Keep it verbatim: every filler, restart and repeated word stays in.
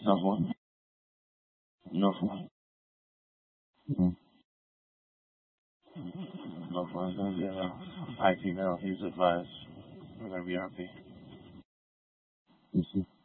No phone. No phone. Mm. No phone. Yeah. I T now. He's advised. We're gonna be happy. You see.